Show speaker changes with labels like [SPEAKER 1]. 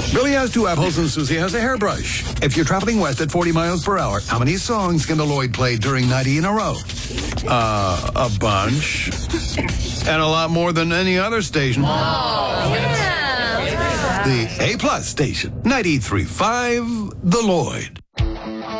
[SPEAKER 1] Billy has 2 apples and Susie has a hairbrush. If you're traveling west at 40 miles per hour, how many songs can the Lloyd play during 90 in a row? A bunch. And a lot more than any other station.
[SPEAKER 2] Oh,
[SPEAKER 1] The A-plus station, 93.5, The Lloyd.